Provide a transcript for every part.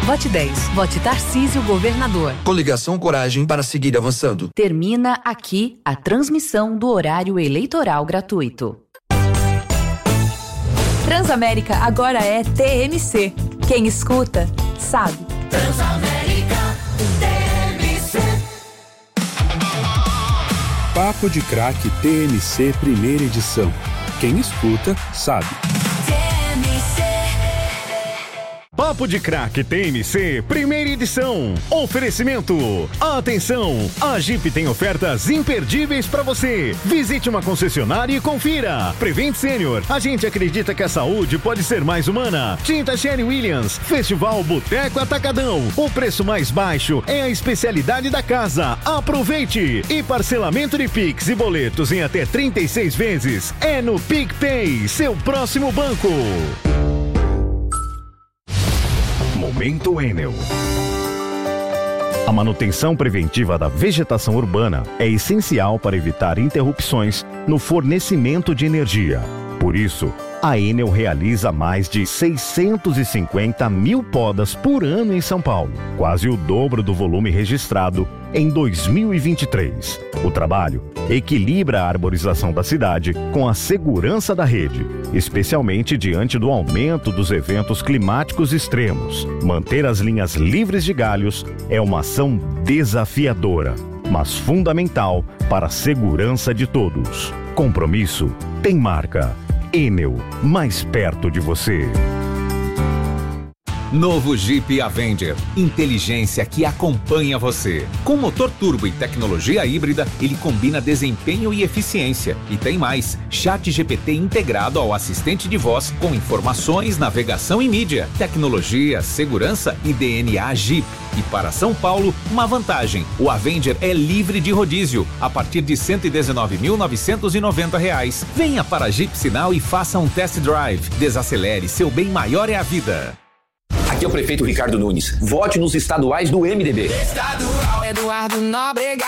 Vote 10. Vote Tarcísio Governador. Coligação Coragem para seguir avançando. Termina aqui a transmissão do horário eleitoral gratuito. Transamérica agora é TMC. Quem escuta, sabe. Transamérica TMC. Papo de Craque TMC primeira edição. Quem escuta, sabe. Papo de Craque TMC, primeira edição. Oferecimento. Atenção, a Jeep tem ofertas imperdíveis para você. Visite uma concessionária e confira. Prevent Senior, a gente acredita que a saúde pode ser mais humana. Tinta Sherwin Williams, Festival Boteco Atacadão. O preço mais baixo é a especialidade da casa. Aproveite. E parcelamento de Pix e boletos em até 36 vezes. É no PicPay, seu próximo banco. Momento Enel. A manutenção preventiva da vegetação urbana é essencial para evitar interrupções no fornecimento de energia. Por isso, a Enel realiza mais de 650 mil podas por ano em São Paulo, quase o dobro do volume registrado em 2023. O trabalho equilibra a arborização da cidade com a segurança da rede, especialmente diante do aumento dos eventos climáticos extremos. Manter as linhas livres de galhos é uma ação desafiadora, mas fundamental para a segurança de todos. Compromisso tem marca. Enel, mais perto de você. Novo Jeep Avenger, inteligência que acompanha você. Com motor turbo e tecnologia híbrida, ele combina desempenho e eficiência. E tem mais, ChatGPT integrado ao assistente de voz com informações, navegação e mídia, tecnologia, segurança e DNA Jeep. E para São Paulo, uma vantagem, o Avenger é livre de rodízio, a partir de R$ 119.990. Venha para a Jeep Sinal e faça um test drive. Desacelere, seu bem maior é a vida. Aqui é o prefeito Ricardo Nunes. Vote nos estaduais do MDB. Estadual Eduardo Nóbrega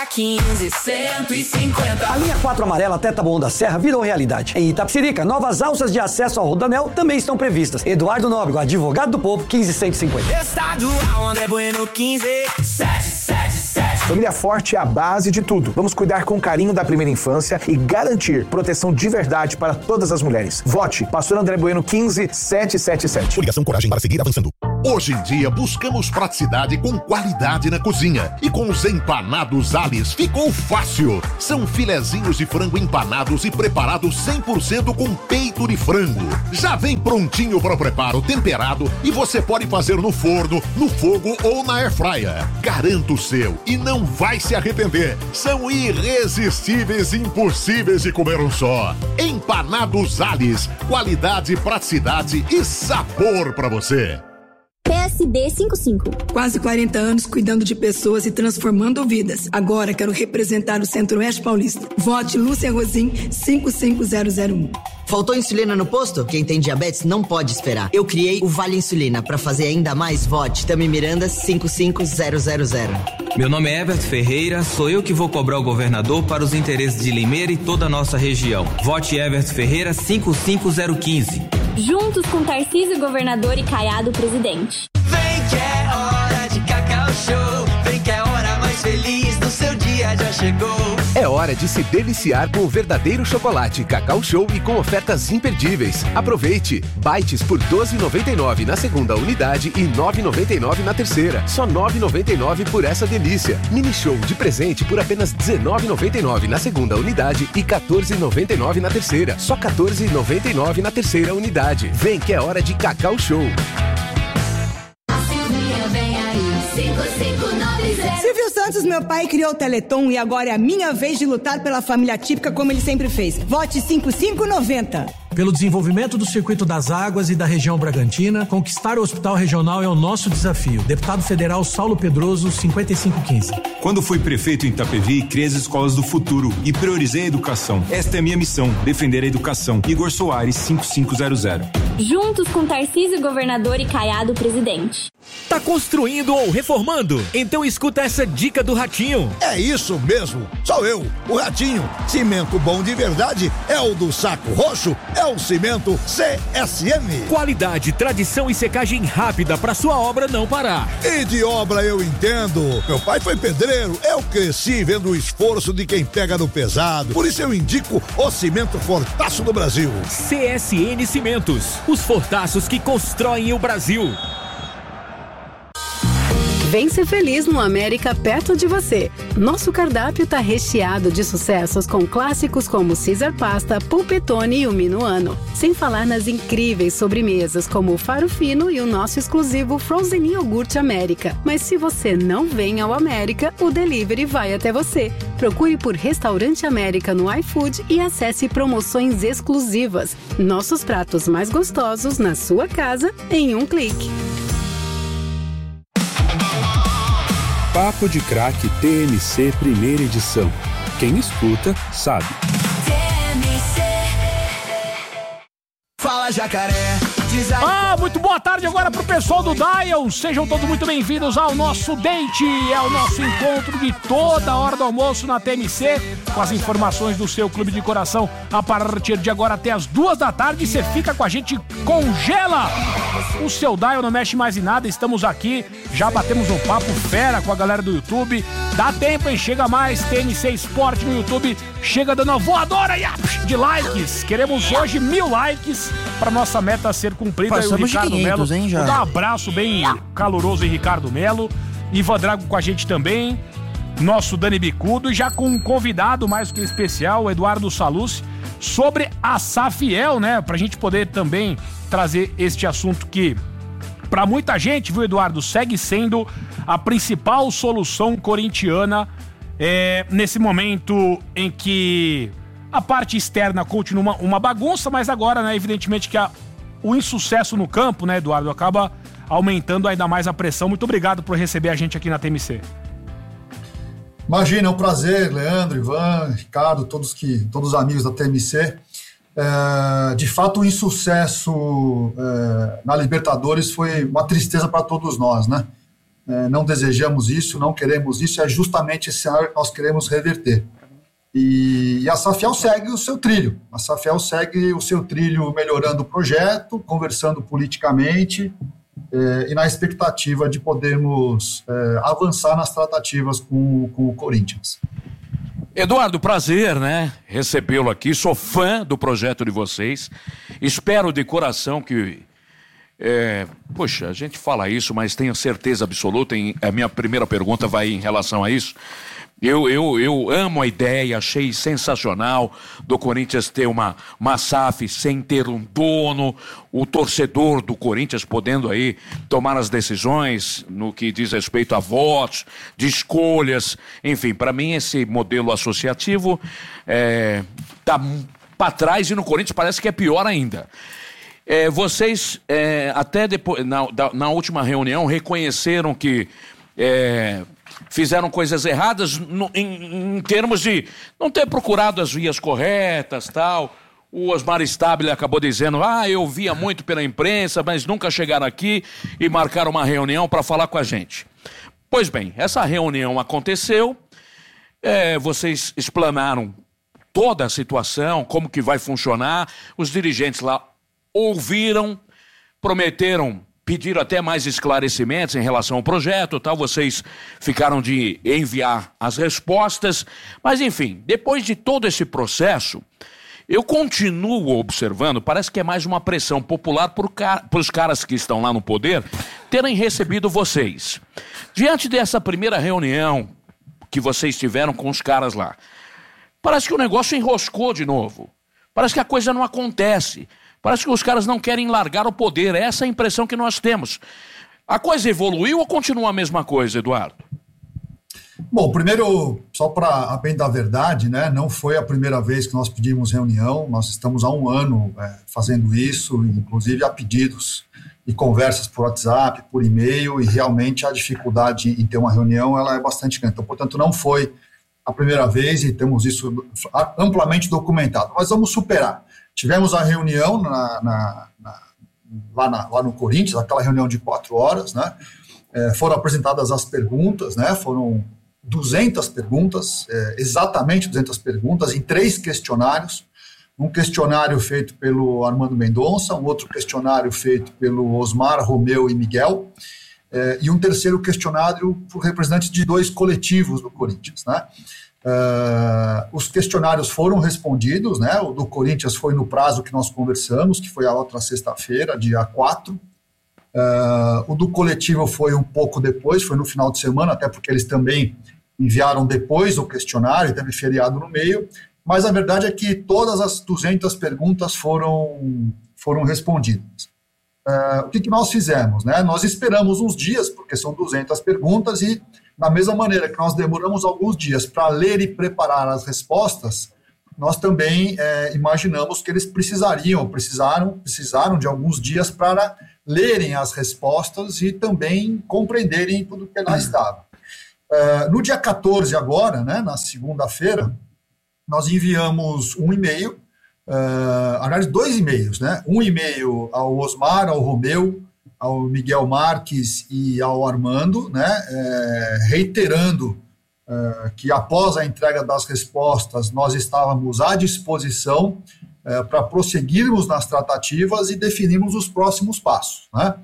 15.150. A linha 4 amarela até Taboão da Serra virou realidade. Em Itapecerica, novas alças de acesso ao Rodanel também estão previstas. Eduardo Nóbrega, advogado do povo, 15.150. Estadual André Bueno 15.777. Família forte é a base de tudo. Vamos cuidar com carinho da primeira infância e garantir proteção de verdade para todas as mulheres. Vote, Pastor André Bueno 15.777. Coligação Coragem para seguir avançando. Hoje em dia buscamos praticidade com qualidade na cozinha. E com os empanados Alice ficou fácil. São filezinhos de frango empanados e preparados 100% com peito de frango. Já vem prontinho para o preparo, temperado, e você pode fazer no forno, no fogo ou na airfryer. Garanto o seu e não vai se arrepender. São irresistíveis e impossíveis de comer um só. Empanados Alice, qualidade, praticidade e sabor para você. PSD 55. Quase 40 anos cuidando de pessoas e transformando vidas. Agora quero representar o Centro-Oeste Paulista. Vote Lúcia Rosim 55001. Faltou insulina no posto? Quem tem diabetes não pode esperar. Eu criei o Vale Insulina. Para fazer ainda mais, vote Tami Miranda 55000. Meu nome é Everton Ferreira, sou eu que vou cobrar o governador para os interesses de Limeira e toda a nossa região. Vote Everton Ferreira 55015. Juntos com Tarcísio Governador e Caiado Presidente. Vem que é hora de Cacau Show. Vem que é a hora mais feliz do seu dia já chegou. É hora de se deliciar com o verdadeiro chocolate Cacau Show e com ofertas imperdíveis. Aproveite! Bites por R$ 12,99 na segunda unidade e R$ 9,99 na terceira. Só R$ 9,99 por essa delícia. Mini Show de presente por apenas R$ 19,99 na segunda unidade e R$ 14,99 na terceira. Só R$ 14,99 na terceira unidade. Vem que é hora de Cacau Show. Silvio Santos, meu pai, criou o Teleton e agora é a minha vez de lutar pela família típica como ele sempre fez. Vote 5590. Pelo desenvolvimento do Circuito das Águas e da região Bragantina, conquistar o Hospital Regional é o nosso desafio. Deputado Federal Saulo Pedroso, 5515. Quando fui prefeito em Itapevi, criei as escolas do futuro e priorizei a educação. Esta é a minha missão, defender a educação. Igor Soares, 5500. Juntos com Tarcísio Governador e Caiado Presidente. Tá construindo ou reformando? Então escuta essa dica do Ratinho. É isso mesmo, sou eu, o Ratinho. Cimento bom de verdade é o do Saco Roxo, é é o cimento CSN. Qualidade, tradição e secagem rápida para sua obra não parar. E de obra eu entendo. Meu pai foi pedreiro, eu cresci vendo o esforço de quem pega no pesado. Por isso eu indico o cimento Fortaço do Brasil. CSN Cimentos, os fortaços que constroem o Brasil. Vem ser feliz no América perto de você. Nosso cardápio tá recheado de sucessos com clássicos como Caesar Pasta, Pulpetone e o Minuano. Sem falar nas incríveis sobremesas como o Faro Fino e o nosso exclusivo Frozen Iogurte América. Mas se você não vem ao América, o delivery vai até você. Procure por Restaurante América no iFood e acesse promoções exclusivas. Nossos pratos mais gostosos na sua casa em um clique. Papo de Craque TMC primeira edição. Quem escuta, sabe. Fala, Jacaré. Muito boa tarde agora pro pessoal do Dial. Sejam todos muito bem-vindos ao nosso date. É o nosso encontro de toda hora do almoço na TMC, com as informações do seu clube de coração a partir de agora até as 2 da tarde. Você fica com a gente, congela o seu Dial, não mexe mais em nada. Estamos aqui, já batemos um papo fera com a galera do YouTube. Dá tempo, hein? Chega mais TMC Esporte no YouTube. Chega dando uma voadora de likes. Queremos hoje 1000 likes para nossa meta ser cumprida. Passamos e o Ricardo de 500, Melo, hein, já. vou dar um abraço bem caloroso em Ricardo Melo. Ivan Drago com a gente também. Nosso Dani Bicudo. E já com um convidado mais que especial, o Eduardo Salucci, sobre a Safiel, né? Pra gente poder também trazer este assunto que, pra muita gente, viu, Eduardo, segue sendo a principal solução corintiana nesse momento em que a parte externa continua uma bagunça, mas agora, né, evidentemente que o insucesso no campo, né, Eduardo, acaba aumentando ainda mais a pressão. Muito obrigado por receber a gente aqui na TMC. Imagina, é um prazer, Leandro, Ivan, Ricardo, todos os amigos da TMC. De fato, o insucesso na Libertadores foi uma tristeza para todos nós, né? Não desejamos isso, não queremos isso, é justamente esse cenário que nós queremos reverter. E a Safiel segue o seu trilho. A Safiel segue o seu trilho melhorando o projeto, conversando politicamente e na expectativa de podermos avançar nas tratativas com o Corinthians. Eduardo, prazer, né? Recebê-lo aqui. Sou fã do projeto de vocês. Espero de coração que... Poxa, a gente fala isso, mas tenho certeza absoluta, a minha primeira pergunta vai em relação a isso. Eu amo a ideia, achei sensacional do Corinthians ter uma SAF sem ter um dono, o torcedor do Corinthians podendo aí tomar as decisões no que diz respeito a votos, de escolhas, enfim, para mim esse modelo associativo tá para trás e no Corinthians parece que é pior ainda. Vocês até depois, na última reunião, reconheceram que fizeram coisas erradas em termos de não ter procurado as vias corretas, tal. O Osmar Stabile acabou dizendo, eu via muito pela imprensa, mas nunca chegaram aqui e marcaram uma reunião para falar com a gente. Pois bem, essa reunião aconteceu, vocês explanaram toda a situação, como que vai funcionar, os dirigentes lá ouviram, prometeram, pediram até mais esclarecimentos em relação ao projeto, tal. Vocês ficaram de enviar as respostas, mas enfim, depois de todo esse processo, eu continuo observando, parece que é mais uma pressão popular para os caras que estão lá no poder terem recebido vocês. Diante dessa primeira reunião que vocês tiveram com os caras lá, parece que o negócio enroscou de novo, parece que a coisa não acontece. Parece que os caras não querem largar o poder. Essa é a impressão que nós temos. A coisa evoluiu ou continua a mesma coisa, Eduardo? Bom, primeiro, só para bem da verdade, né, não foi a primeira vez que nós pedimos reunião. Nós estamos há um ano fazendo isso, inclusive a pedidos e conversas por WhatsApp, por e-mail, e realmente a dificuldade em ter uma reunião ela é bastante grande. Então, portanto, não foi a primeira vez e temos isso amplamente documentado. Mas vamos superar. Tivemos a reunião lá no Corinthians, aquela reunião de 4 horas, né? Foram apresentadas as perguntas, né? Foram 200 perguntas, exatamente 200 perguntas, em 3 questionários. Um questionário feito pelo Armando Mendonça, um outro questionário feito pelo Osmar, Romeu e Miguel, e um terceiro questionário por representantes de 2 coletivos do Corinthians, né? Os questionários foram respondidos, né? O do Corinthians foi no prazo que nós conversamos, que foi a outra sexta-feira, dia 4. O do coletivo foi um pouco depois, foi no final de semana, até porque eles também enviaram depois o questionário, teve feriado no meio, mas a verdade é que todas as 200 perguntas foram respondidas. O que nós fizemos, né? Nós esperamos uns dias, porque são 200 perguntas, e da mesma maneira que nós demoramos alguns dias para ler e preparar as respostas, nós também imaginamos que eles precisaram de alguns dias para lerem as respostas e também compreenderem tudo que lá estava. No dia 14 agora, né, na segunda-feira, nós enviamos um e-mail, aliás, 2 e-mails, né? Um e-mail ao Osmar, ao Romeu, ao Miguel Marques e ao Armando, né, reiterando que após a entrega das respostas nós estávamos à disposição para prosseguirmos nas tratativas e definirmos os próximos passos, né?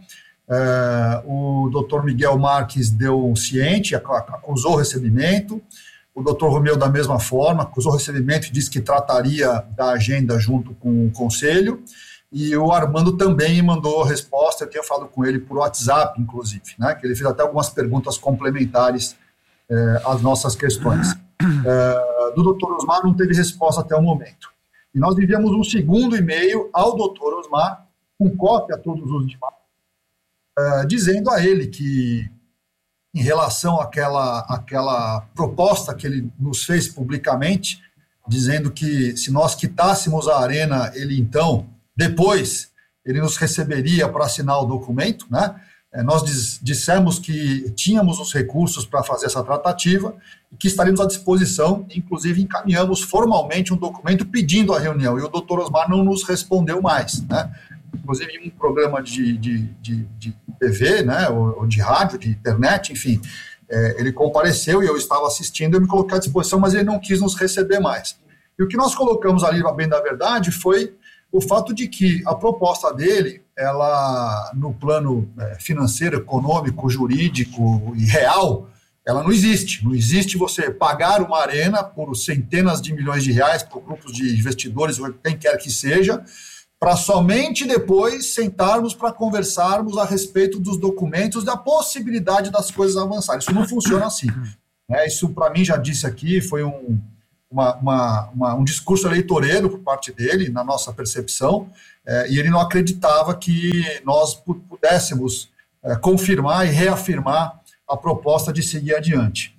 O Dr. Miguel Marques deu ciente, acusou o recebimento, o Dr. Romeu da mesma forma, acusou o recebimento e disse que trataria da agenda junto com o Conselho, e o Armando também mandou a resposta, eu tinha falado com ele por WhatsApp, inclusive, né, que ele fez até algumas perguntas complementares às nossas questões. Do Dr. Osmar não teve resposta até o momento. E nós enviamos um segundo e-mail ao Dr. Osmar, com cópia a todos os demais, dizendo a ele que, em relação àquela proposta que ele nos fez publicamente, dizendo que se nós quitássemos a Arena, ele então, depois, ele nos receberia para assinar o documento, né? Nós dissemos que tínhamos os recursos para fazer essa tratativa e que estaríamos à disposição, inclusive encaminhamos formalmente um documento pedindo a reunião, e o doutor Osmar não nos respondeu mais, né? Inclusive em um programa de TV, né, ou de rádio, de internet, enfim, ele compareceu e eu estava assistindo, eu me coloquei à disposição, mas ele não quis nos receber mais. E o que nós colocamos ali, bem da verdade, foi o fato de que a proposta dele, ela, no plano financeiro, econômico, jurídico e real, ela não existe. Não existe você pagar uma arena por centenas de milhões de reais por grupos de investidores, ou quem quer que seja, para somente depois sentarmos para conversarmos a respeito dos documentos, da possibilidade das coisas avançarem. Isso não funciona assim. Isso, para mim, já disse aqui, foi um discurso eleitoreiro por parte dele, na nossa percepção, e ele não acreditava que nós pudéssemos confirmar e reafirmar a proposta de seguir adiante.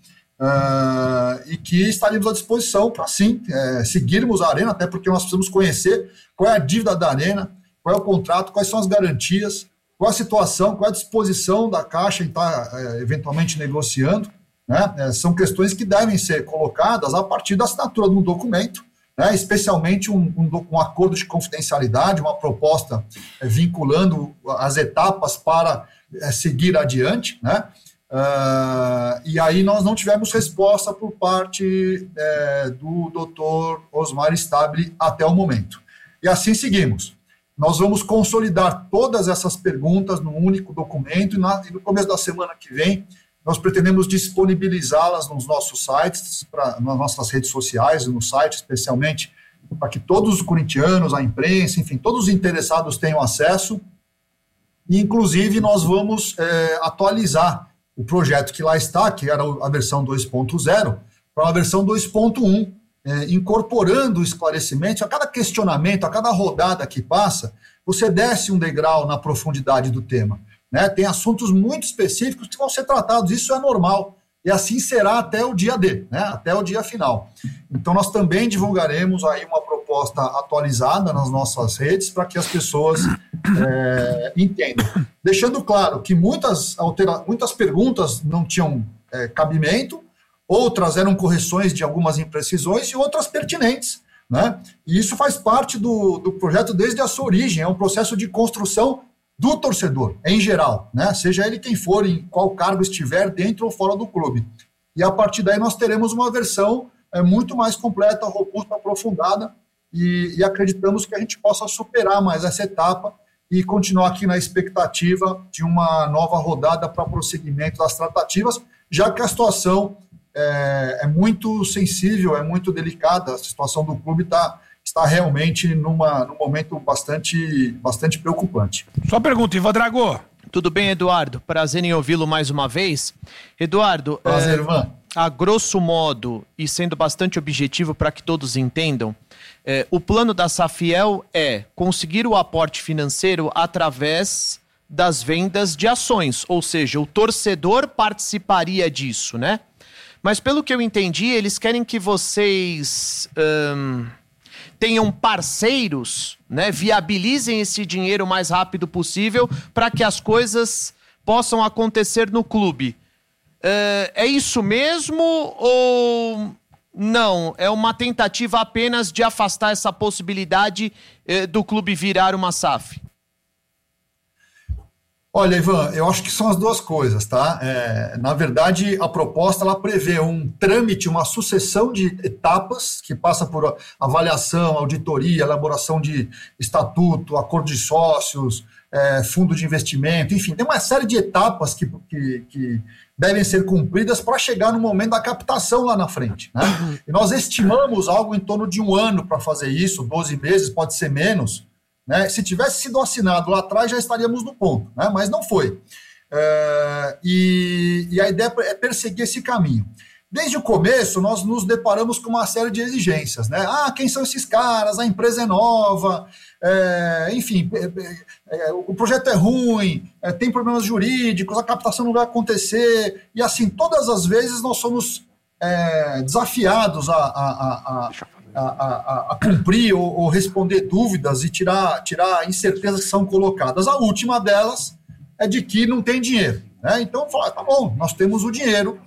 E que estaríamos à disposição para, sim, seguirmos a Arena, até porque nós precisamos conhecer qual é a dívida da Arena, qual é o contrato, quais são as garantias, qual é a situação, qual é a disposição da Caixa em estar eventualmente negociando, né? São questões que devem ser colocadas a partir da assinatura de um documento, né? Especialmente um acordo de confidencialidade, uma proposta vinculando as etapas para seguir adiante, né? E aí nós não tivemos resposta por parte do Dr. Osmar Stabile até o momento. E assim seguimos. Nós vamos consolidar todas essas perguntas num único documento e no começo da semana que vem nós pretendemos disponibilizá-las nos nossos sites, nas nossas redes sociais e no site especialmente, para que todos os corintianos, a imprensa, enfim, todos os interessados tenham acesso. E inclusive nós vamos atualizar o projeto que lá está, que era a versão 2.0, para uma versão 2.1, incorporando o esclarecimento. A cada questionamento, a cada rodada que passa, você desce um degrau na profundidade do tema, né? Tem assuntos muito específicos que vão ser tratados, isso é normal, e assim será até o dia D, né? Até o dia final. Então nós também divulgaremos aí uma proposta atualizada nas nossas redes para que as pessoas entendam. Deixando claro que muitas perguntas não tinham cabimento, outras eram correções de algumas imprecisões e outras pertinentes, né? E isso faz parte do projeto desde a sua origem, é um processo de construção do torcedor, em geral, né? Seja ele quem for, em qual cargo estiver, dentro ou fora do clube. E a partir daí nós teremos uma versão muito mais completa, robusta, aprofundada, e acreditamos que a gente possa superar mais essa etapa e continuar aqui na expectativa de uma nova rodada para prosseguimento das tratativas, já que a situação é muito sensível, é muito delicada, a situação do clube está realmente num momento bastante preocupante. Só pergunta, Ivan Drago. Tudo bem, Eduardo? Prazer em ouvi-lo mais uma vez. Eduardo, prazer, Ivan. A grosso modo, e sendo bastante objetivo para que todos entendam, o plano da Safiel é conseguir o aporte financeiro através das vendas de ações, ou seja, o torcedor participaria disso, né? Mas pelo que eu entendi, eles querem que vocês tenham parceiros, né? Viabilizem esse dinheiro o mais rápido possível para que as coisas possam acontecer no clube. É isso mesmo ou não? É uma tentativa apenas de afastar essa possibilidade do clube virar uma SAF? Olha, Ivan, eu acho que são as duas coisas, tá? Na verdade, a proposta ela prevê um trâmite, uma sucessão de etapas que passa por avaliação, auditoria, elaboração de estatuto, acordo de sócios, fundo de investimento, enfim, tem uma série de etapas que devem ser cumpridas para chegar no momento da captação lá na frente, né? E nós estimamos algo em torno de 1 ano para fazer isso, 12 meses, pode ser menos, né? Se tivesse sido assinado lá atrás, já estaríamos no ponto, né? Mas não foi. E a ideia é perseguir esse caminho. Desde o começo, nós nos deparamos com uma série de exigências, né? Quem são esses caras? A empresa é nova, enfim, o projeto é ruim, tem problemas jurídicos, a captação não vai acontecer, e assim, todas as vezes nós somos desafiados a cumprir ou responder dúvidas e tirar incertezas que são colocadas. A última delas é de que não tem dinheiro, né? Então, falar, tá bom, nós temos o dinheiro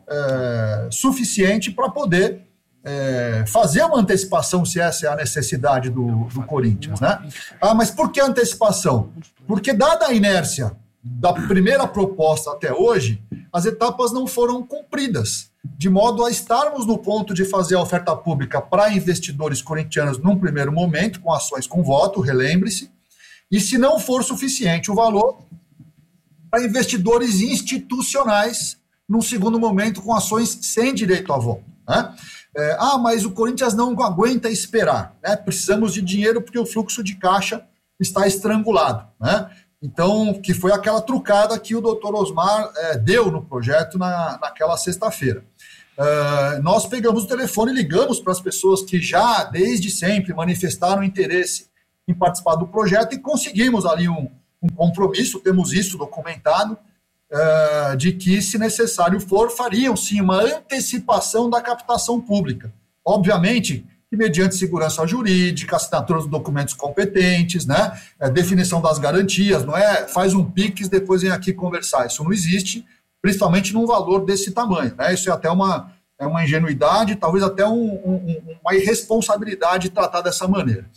suficiente para poder fazer uma antecipação, se essa é a necessidade do Corinthians, né? Mas por que antecipação? Porque, dada a inércia da primeira proposta até hoje, as etapas não foram cumpridas, de modo a estarmos no ponto de fazer a oferta pública para investidores corintianos num primeiro momento, com ações com voto, relembre-se, e se não for suficiente o valor, para investidores institucionais num segundo momento com ações sem direito a voto, né? Mas o Corinthians não aguenta esperar, né? Precisamos de dinheiro porque o fluxo de caixa está estrangulado, né? Então, que foi aquela trucada que o doutor Osmar deu no projeto naquela sexta-feira. Nós pegamos o telefone e ligamos para as pessoas que já, desde sempre, manifestaram interesse em participar do projeto e conseguimos ali um compromisso, temos isso documentado, de que, se necessário for, fariam sim uma antecipação da captação pública. Obviamente que mediante segurança jurídica, assinatura dos documentos competentes, né, definição das garantias, não é faz um PIX, depois vem aqui conversar. Isso não existe, principalmente num valor desse tamanho, né? Isso é até uma ingenuidade, talvez até uma irresponsabilidade tratar dessa maneira.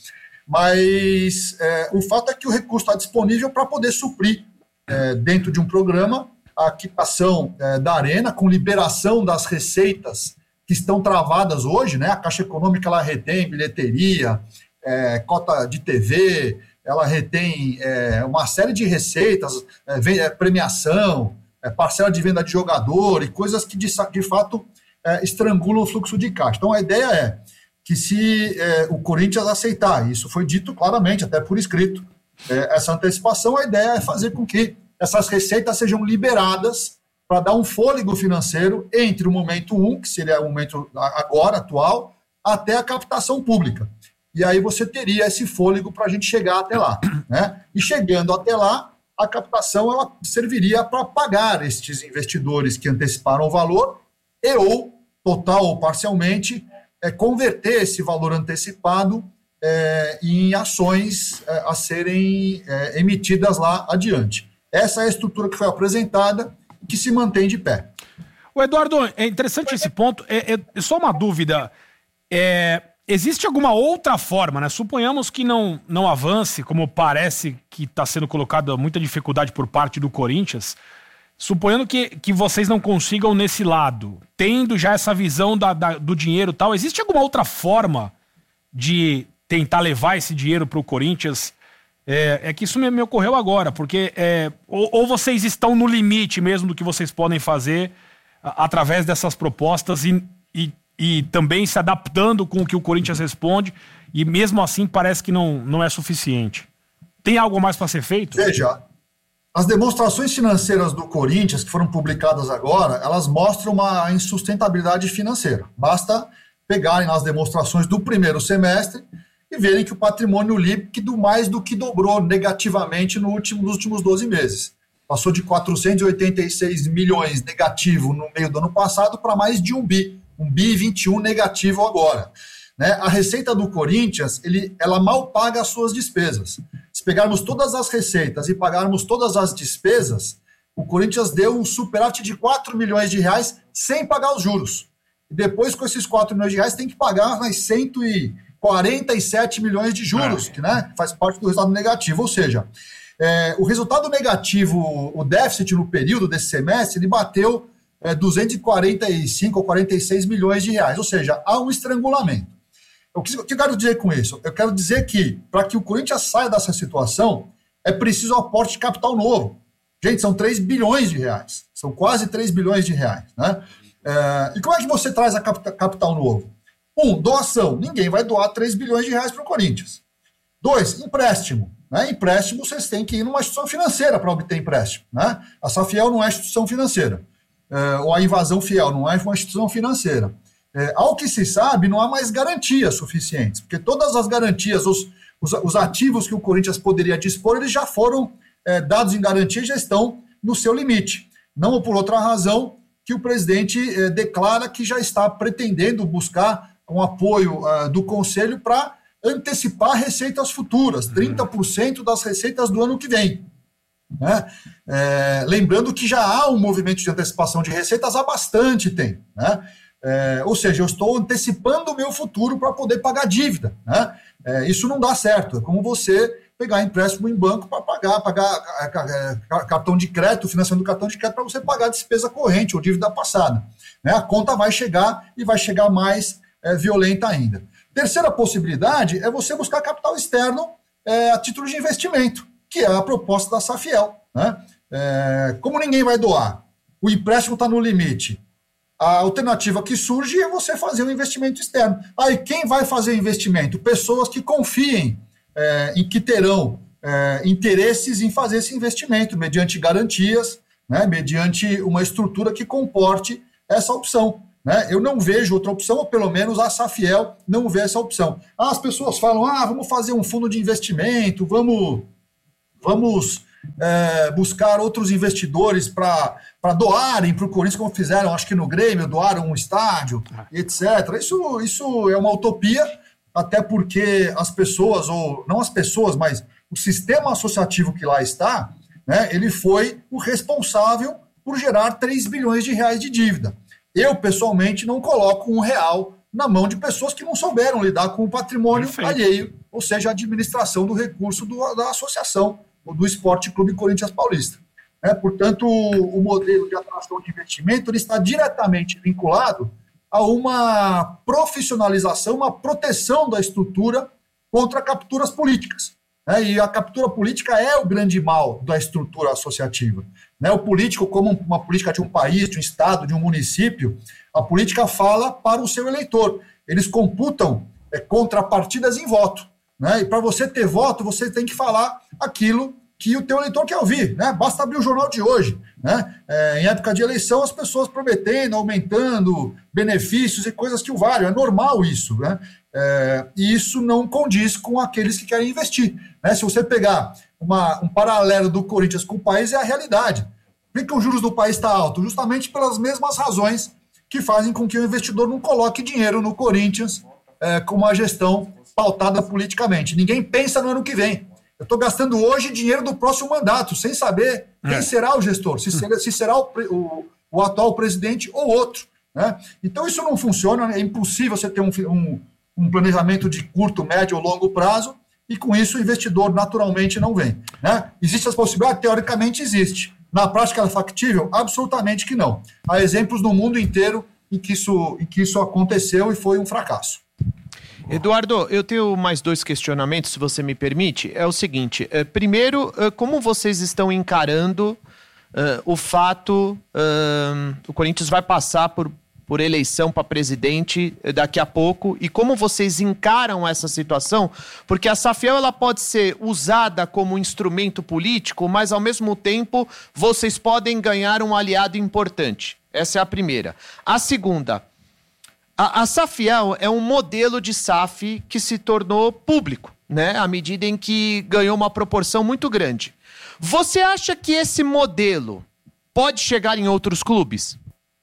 Mas o fato é que o recurso está disponível para poder suprir dentro de um programa a quitação da Arena, com liberação das receitas que estão travadas hoje, né? A Caixa Econômica ela retém bilheteria, cota de TV, ela retém uma série de receitas, premiação, parcela de venda de jogador e coisas que de fato estrangulam o fluxo de caixa. Então a ideia é que, se o Corinthians aceitar, isso foi dito claramente, até por escrito, essa antecipação, a ideia é fazer com que essas receitas sejam liberadas para dar um fôlego financeiro entre o momento 1, que seria o momento agora, atual, até a captação pública. E aí você teria esse fôlego para a gente chegar até lá, né? E chegando até lá, a captação ela serviria para pagar estes investidores que anteciparam o valor e ou, total ou parcialmente, converter esse valor antecipado em ações a serem emitidas lá adiante. Essa é a estrutura que foi apresentada e que se mantém de pé. O Eduardo, é interessante esse ponto. Só uma dúvida. Existe alguma outra forma, né? Suponhamos que não avance, como parece que está sendo colocada muita dificuldade por parte do Corinthians. Suponhando que vocês não consigam nesse lado, tendo já essa visão do dinheiro e tal, existe alguma outra forma de tentar levar esse dinheiro para o Corinthians, é que isso me ocorreu agora, porque ou vocês estão no limite mesmo do que vocês podem fazer através dessas propostas e também se adaptando com o que o Corinthians responde, e mesmo assim parece que não é suficiente. Tem algo mais para ser feito? Veja, as demonstrações financeiras do Corinthians, que foram publicadas agora, elas mostram uma insustentabilidade financeira. Basta pegarem as demonstrações do primeiro semestre e verem que o patrimônio líquido mais do que dobrou negativamente nos últimos 12 meses. Passou de 486 milhões negativo no meio do ano passado para mais de 1 bi 21 negativo agora. Né? A receita do Corinthians, ela mal paga as suas despesas. Se pegarmos todas as receitas e pagarmos todas as despesas, o Corinthians deu um superávit de 4 milhões de reais sem pagar os juros. E depois, com esses 4 milhões de reais, tem que pagar mais 147 milhões de juros, que, né, faz parte do resultado negativo. Ou seja, o resultado negativo, o déficit no período desse semestre, ele bateu 245 ou 46 milhões de reais. Ou seja, há um estrangulamento. O que eu quero dizer com isso? Eu quero dizer que, para que o Corinthians saia dessa situação, é preciso aporte de capital novo. Gente, são 3 bilhões de reais. São quase 3 bilhões de reais. Né? E como é que você traz a capital novo? 1, doação. Ninguém vai doar 3 bilhões de reais para o Corinthians. 2, empréstimo. Né? Empréstimo, vocês têm que ir numa instituição financeira para obter empréstimo. Né? A Safiel não é instituição financeira. Ou a Invasão Fiel não é uma instituição financeira. Ao que se sabe, não há mais garantias suficientes, porque todas as garantias, os ativos que o Corinthians poderia dispor, eles já foram dados em garantia e já estão no seu limite. Não por outra razão que o presidente declara que já está pretendendo buscar um apoio do Conselho para antecipar receitas futuras, 30% das receitas do ano que vem. Né? Lembrando que já há um movimento de antecipação de receitas há bastante tempo, né? Ou seja, eu estou antecipando o meu futuro para poder pagar dívida. Né? Isso não dá certo. É como você pegar empréstimo em banco para pagar cartão de crédito, financiamento do cartão de crédito para você pagar a despesa corrente ou dívida passada. Né? A conta vai chegar e vai chegar mais violenta ainda. Terceira possibilidade é você buscar capital externo a título de investimento, que é a proposta da Safiel. Né? Como ninguém vai doar, o empréstimo está no limite. A alternativa que surge é você fazer um investimento externo. Aí quem vai fazer investimento? Pessoas que confiem em que terão interesses em fazer esse investimento, mediante garantias, né, mediante uma estrutura que comporte essa opção. Né? Eu não vejo outra opção, ou pelo menos a Safiel não vê essa opção. As pessoas falam, vamos fazer um fundo de investimento, vamos buscar outros investidores para doarem para o Corinthians, como fizeram, acho que no Grêmio, doaram um estádio, etc. Isso é uma utopia, até porque as pessoas, ou não as pessoas, mas o sistema associativo que lá está, né, ele foi o responsável por gerar 3 bilhões de reais de dívida. Eu, pessoalmente, não coloco R$1 na mão de pessoas que não souberam lidar com o patrimônio alheio, ou seja, a administração do recurso da associação, do Esporte Clube Corinthians Paulista. Portanto, o modelo de atração de investimento ele está diretamente vinculado a uma profissionalização, uma proteção da estrutura contra capturas políticas. E a captura política é o grande mal da estrutura associativa. O político, como uma política de um país, de um estado, de um município, a política fala para o seu eleitor. Eles computam contrapartidas em voto. E para você ter voto, você tem que falar aquilo que o teu eleitor quer ouvir. Basta abrir o jornal de hoje. Em época de eleição, as pessoas prometendo, aumentando benefícios e coisas que o valem. É normal isso. E isso não condiz com aqueles que querem investir. Se você pegar um paralelo do Corinthians com o país, é a realidade. Por que os juros do país estão altos? Justamente pelas mesmas razões que fazem com que o investidor não coloque dinheiro no Corinthians com uma gestão pautada politicamente. Ninguém pensa no ano que vem. Eu estou gastando hoje dinheiro do próximo mandato, sem saber quem será o gestor, se será o atual presidente ou outro. Então isso não funciona, é impossível você ter um planejamento de curto, médio ou longo prazo, e com isso o investidor naturalmente não vem. Existe essa possibilidade? Teoricamente existe. Na prática é factível? Absolutamente que não. Há exemplos no mundo inteiro em que isso aconteceu e foi um fracasso. Eduardo, eu tenho mais 2 questionamentos, se você me permite. É o seguinte, primeiro, como vocês estão encarando o fato, o Corinthians vai passar por eleição para presidente daqui a pouco, e como vocês encaram essa situação? Porque a Safiel ela pode ser usada como instrumento político, mas ao mesmo tempo vocês podem ganhar um aliado importante. Essa é a primeira. A segunda, a Safiel é um modelo de SAF que se tornou público, né? À medida em que ganhou uma proporção muito grande. Você acha que esse modelo pode chegar em outros clubes?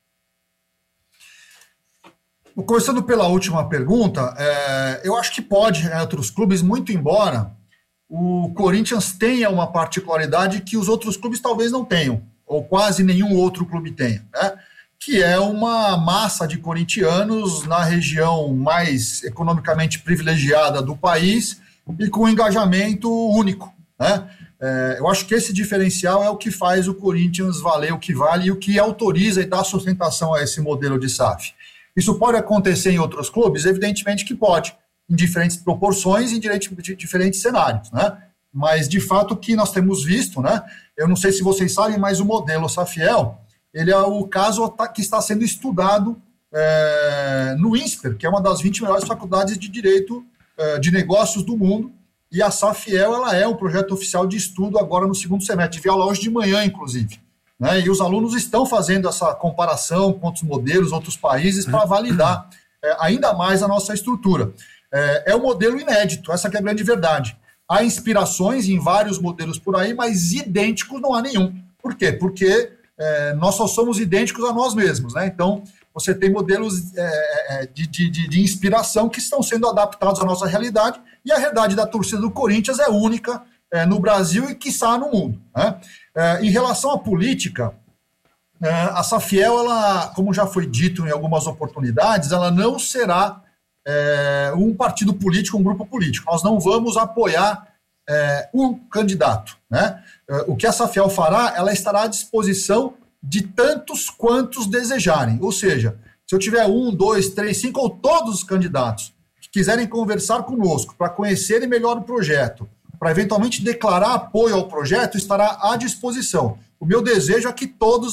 Começando pela última pergunta, eu acho que pode em outros clubes, muito embora o Corinthians tenha uma particularidade que os outros clubes talvez não tenham, ou quase nenhum outro clube tenha, né? Que é uma massa de corintianos na região mais economicamente privilegiada do país e com um engajamento único, né? Eu acho que esse diferencial é o que faz o Corinthians valer o que vale e o que autoriza e dá sustentação a esse modelo de SAF. Isso pode acontecer em outros clubes? Evidentemente que pode, em diferentes proporções e em diferentes cenários, né? Mas, de fato, o que nós temos visto, né? Eu não sei se vocês sabem, mas o modelo Safiel, ele é o caso que está sendo estudado no INSPER, que é uma das 20 melhores faculdades de direito de negócios do mundo, e a Safiel ela é um projeto oficial de estudo agora no 2º semestre. Tive aula hoje de manhã, inclusive, né? E os alunos estão fazendo essa comparação com outros modelos, outros países, para validar ainda mais a nossa estrutura. É um modelo inédito, essa que é a grande verdade. Há inspirações em vários modelos por aí, mas idênticos não há nenhum. Por quê? Porque nós só somos idênticos a nós mesmos, né? Então, você tem modelos de inspiração que estão sendo adaptados à nossa realidade, e a realidade da torcida do Corinthians é única no Brasil e, quiçá, no mundo, né? Em relação à política, a Safiel, ela, como já foi dito em algumas oportunidades, ela não será um partido político, um grupo político. Nós não vamos apoiar um candidato, né? O que a Safiel fará, ela estará à disposição de tantos quantos desejarem. Ou seja, se eu tiver 1, 2, 3, 5 ou todos os candidatos que quiserem conversar conosco para conhecerem melhor o projeto, para eventualmente declarar apoio ao projeto, estará à disposição. O meu desejo é que todos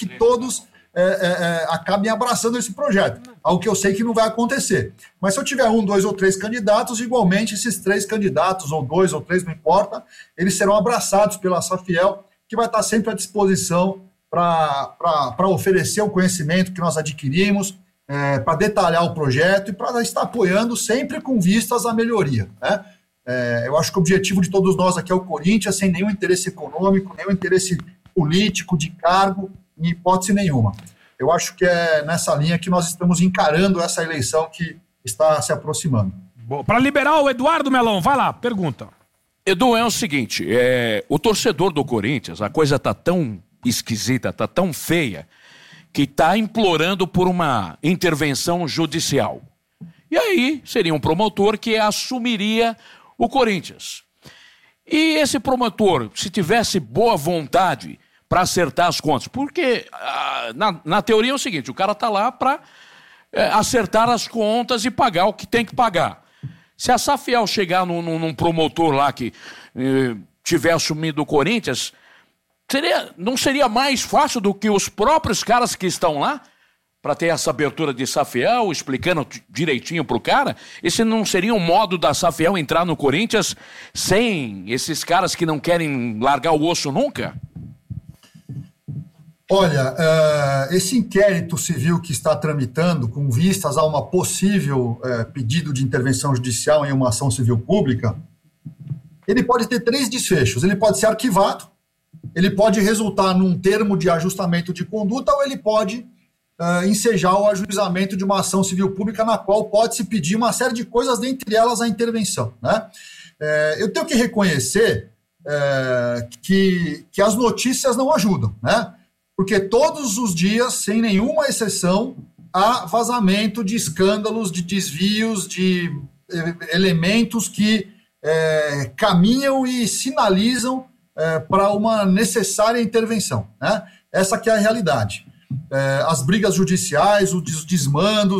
acabem abraçando esse projeto, algo que eu sei que não vai acontecer. Mas se eu tiver 1, 2 ou 3 candidatos, igualmente esses 3 candidatos, ou 2 ou 3, não importa, eles serão abraçados pela Safiel, que vai estar sempre à disposição para oferecer o conhecimento que nós adquirimos, para detalhar o projeto e para estar apoiando sempre com vistas à melhoria, né? Eu acho que o objetivo de todos nós aqui é o Corinthians, sem nenhum interesse econômico, nenhum interesse político, de cargo, em hipótese nenhuma. Eu acho que é nessa linha que nós estamos encarando essa eleição que está se aproximando. Para liberar o Eduardo Melão, vai lá, pergunta. Edu, é o seguinte, o torcedor do Corinthians, a coisa tá tão esquisita, tá tão feia, que tá implorando por uma intervenção judicial. E aí seria um promotor que assumiria o Corinthians. E esse promotor, se tivesse boa vontade para acertar as contas, porque na teoria é o seguinte, o cara tá lá para acertar as contas e pagar o que tem que pagar. Se a Safiel chegar num promotor lá que tiver assumido o Corinthians, não seria mais fácil do que os próprios caras que estão lá para ter essa abertura de Safiel, explicando direitinho pro cara? Esse não seria um modo da Safiel entrar no Corinthians sem esses caras que não querem largar o osso nunca? Olha, esse inquérito civil que está tramitando com vistas a uma possível pedido de intervenção judicial em uma ação civil pública, ele pode ter 3 desfechos. Ele pode ser arquivado, ele pode resultar num termo de ajustamento de conduta, ou ele pode ensejar o ajuizamento de uma ação civil pública na qual pode-se pedir uma série de coisas, dentre elas a intervenção, né? Eu tenho que reconhecer que as notícias não ajudam, né? Porque todos os dias, sem nenhuma exceção, há vazamento de escândalos, de desvios, de elementos que caminham e sinalizam para uma necessária intervenção, né? Essa que é a realidade. As brigas judiciais, os desmandos,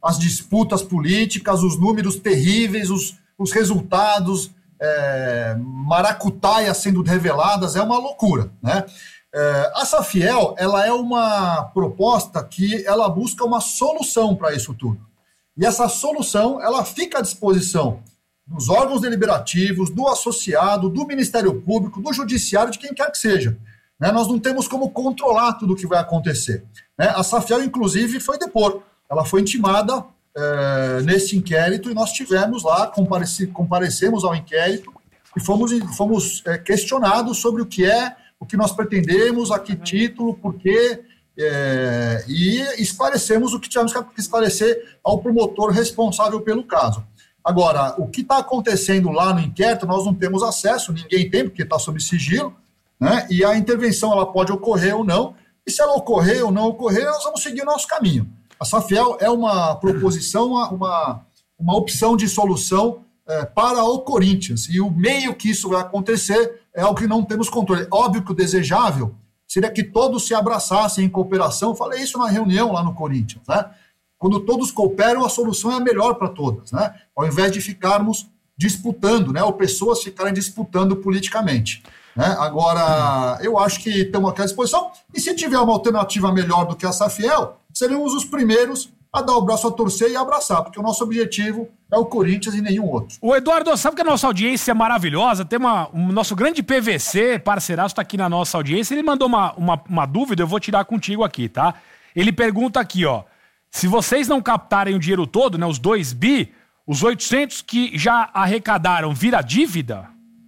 as disputas políticas, os números terríveis, os resultados, maracutaias sendo reveladas, é uma loucura, né? A Safiel, ela é uma proposta que ela busca uma solução para isso tudo. E essa solução, ela fica à disposição dos órgãos deliberativos, do associado, do Ministério Público, do Judiciário, de quem quer que seja. Né? Nós não temos como controlar tudo o que vai acontecer. Né? A Safiel, inclusive, foi depor. Ela foi intimada nesse inquérito e nós tivemos lá, comparecemos ao inquérito e fomos questionados sobre o que nós pretendemos, a que título, por quê, e esclarecemos o que tivemos que esclarecer ao promotor responsável pelo caso. Agora, o que está acontecendo lá no inquérito, nós não temos acesso, ninguém tem, porque está sob sigilo, né? E a intervenção ela pode ocorrer ou não, e se ela ocorrer ou não ocorrer, nós vamos seguir o nosso caminho. A Safiel é uma proposição, uma opção de solução para o Corinthians, e o meio que isso vai acontecer é algo que não temos controle. Óbvio que o desejável seria que todos se abraçassem em cooperação. Eu falei isso na reunião lá no Corinthians, né? Quando todos cooperam, a solução é a melhor para todas, né? Ao invés de ficarmos disputando, né? Ou pessoas ficarem disputando politicamente, né? Agora, eu acho que estamos aqui à disposição, e se tiver uma alternativa melhor do que a Safiel, seremos os primeiros a dar o braço a torcer e abraçar, porque o nosso objetivo é o Corinthians e nenhum outro. O Eduardo, sabe que a nossa audiência é maravilhosa? Tem o nosso grande PVC, parceiraço, está aqui na nossa audiência. Ele mandou uma dúvida, eu vou tirar contigo aqui, tá? Ele pergunta aqui, ó, se vocês não captarem o dinheiro todo, né, os 2 bi, os 800 que já arrecadaram vira dívida?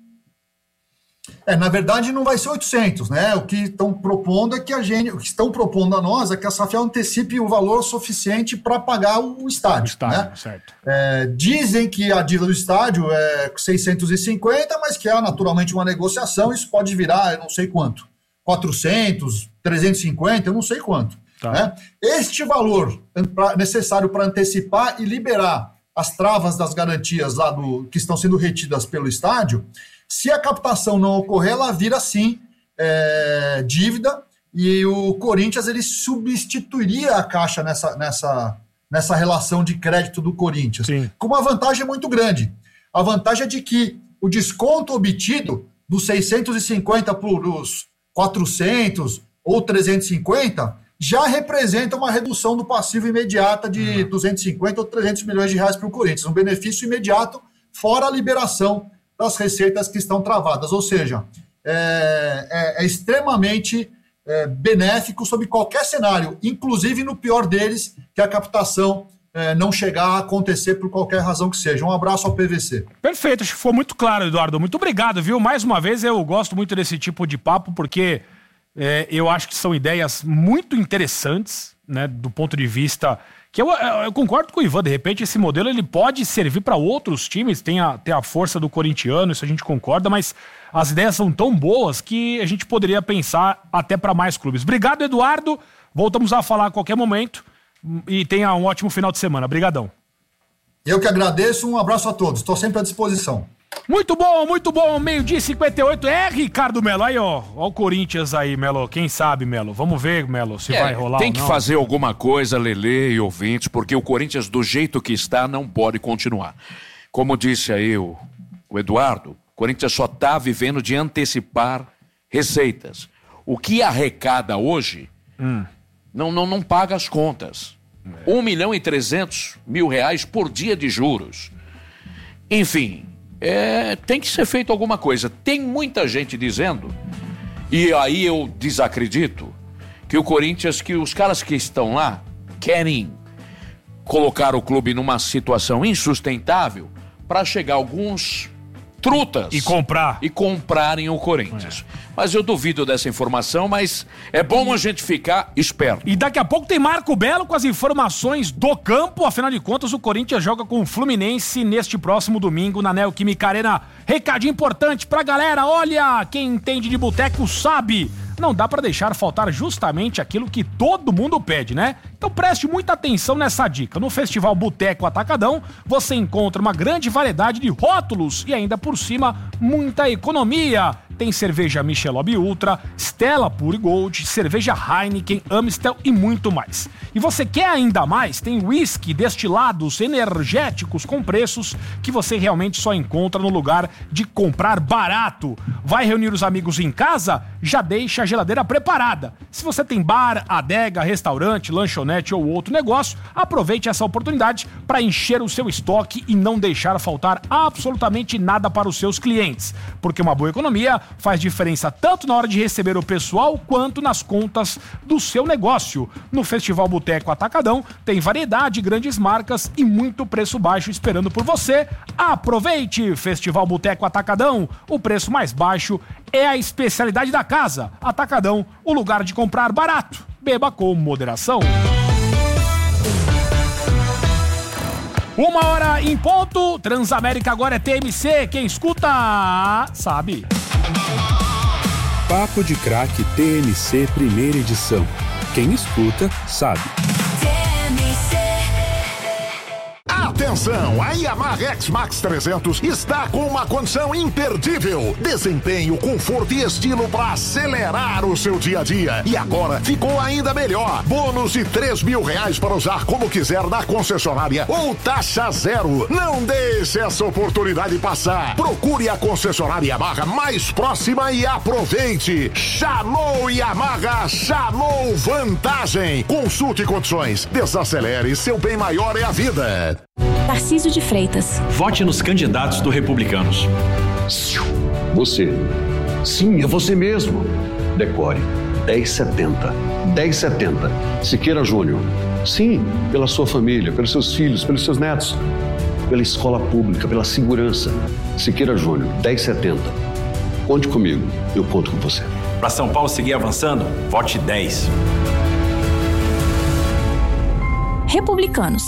Na verdade não vai ser 800, né? O que estão propondo é que o que estão propondo a nós é que a Safiel antecipe o valor suficiente para pagar o estádio. Né? Certo. Dizem que a dívida do estádio é 650, mas que é naturalmente uma negociação, isso pode virar, eu não sei quanto, 400, 350, eu não sei quanto. Tá. Né? Este valor necessário para antecipar e liberar as travas das garantias lá que estão sendo retidas pelo estádio, se a captação não ocorrer, ela vira sim dívida, e o Corinthians ele substituiria a Caixa nessa relação de crédito do Corinthians, sim, com uma vantagem muito grande. A vantagem é de que o desconto obtido dos 650 para os 400 ou 350 já representa uma redução do passivo imediata de 250 ou 300 milhões de reais para o Corinthians, um benefício imediato, fora a liberação das receitas que estão travadas. Ou seja, é extremamente benéfico sob qualquer cenário, inclusive no pior deles, que a captação não chegar a acontecer por qualquer razão que seja. Um abraço ao PVC. Perfeito, acho que foi muito claro, Eduardo. Muito obrigado, viu? Mais uma vez, eu gosto muito desse tipo de papo, porque eu acho que são ideias muito interessantes, né, do ponto de vista que eu concordo com o Ivan. De repente esse modelo ele pode servir para outros times, tem a força do corintiano, isso a gente concorda, mas as ideias são tão boas que a gente poderia pensar até para mais clubes. Obrigado, Eduardo, voltamos a falar a qualquer momento e tenha um ótimo final de semana. Obrigadão. Eu que agradeço, um abraço a todos, estou sempre à disposição. Muito bom, 12h58, Ricardo Melo, aí ó o Corinthians aí, Melo, quem sabe, Melo, vamos ver, Melo, se vai rolar tem ou não. Que fazer alguma coisa, Lelê e ouvintes, porque o Corinthians do jeito que está não pode continuar. Como disse aí o Eduardo, o Corinthians só está vivendo de antecipar receitas. O que arrecada hoje não paga as contas. 1.300.000 reais por dia de juros. Enfim, tem que ser feito alguma coisa. Tem muita gente dizendo, e aí eu desacredito, que o Corinthians, que os caras que estão lá querem colocar o clube numa situação insustentável para chegar alguns trutas e comprarem o Corinthians. Mas eu duvido dessa informação, mas é bom a gente ficar esperto. E daqui a pouco tem Marco Belo com as informações do campo. Afinal de contas, o Corinthians joga com o Fluminense neste próximo domingo na Neoquímica Arena. Recadinho importante pra galera, olha, quem entende de boteco sabe, não dá pra deixar faltar justamente aquilo que todo mundo pede, né? Então preste muita atenção nessa dica. No Festival Boteco Atacadão, você encontra uma grande variedade de rótulos e ainda por cima, muita economia. tem cerveja Michelob Ultra, Stella Pure Gold, cerveja Heineken, Amstel e muito mais. E você quer ainda mais? Tem whisky, destilados, energéticos com preços que você realmente só encontra no lugar de comprar barato. Vai reunir os amigos em casa? Já deixa a geladeira preparada. Se você tem bar, adega, restaurante, lanchonete ou outro negócio, aproveite essa oportunidade para encher o seu estoque e não deixar faltar absolutamente nada para os seus clientes. Porque uma boa economia faz diferença tanto na hora de receber o pessoal quanto nas contas do seu negócio. No Festival Boteco Atacadão tem variedade, grandes marcas e muito preço baixo esperando por você. Aproveite! Festival Boteco Atacadão, o preço mais baixo é a especialidade da casa. Atacadão, o lugar de comprar barato. Beba com moderação. 1h em ponto, Transamérica agora é TMC, quem escuta sabe. Papo de Craque TMC primeira edição. Quem escuta sabe. Atenção, a Yamaha X-Max 300 está com uma condição imperdível. Desempenho, conforto e estilo para acelerar o seu dia a dia. E agora ficou ainda melhor. Bônus de R$3.000 para usar como quiser na concessionária ou taxa zero. Não deixe essa oportunidade passar. Procure a concessionária Yamaha mais próxima e aproveite. Chamou Yamaha, chamou vantagem. Consulte condições. Desacelere, seu bem maior é a vida. Tarcísio de Freitas. Vote nos candidatos do Republicanos. Você. Sim, é você mesmo. Decore 1070. 1070. Siqueira Júnior. Sim, pela sua família, pelos seus filhos, pelos seus netos. Pela escola pública, pela segurança. Siqueira Júnior, 1070. Conte comigo, eu conto com você. Para São Paulo seguir avançando, vote 10. Republicanos.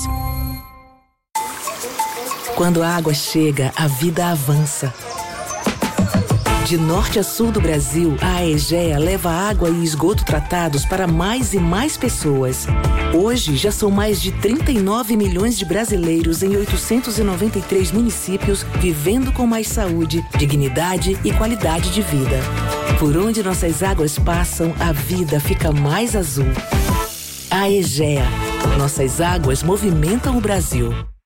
Quando a água chega, a vida avança. De norte a sul do Brasil, a Aegea leva água e esgoto tratados para mais e mais pessoas. Hoje, já são mais de 39 milhões de brasileiros em 893 municípios vivendo com mais saúde, dignidade e qualidade de vida. Por onde nossas águas passam, a vida fica mais azul. Aegea. Nossas águas movimentam o Brasil.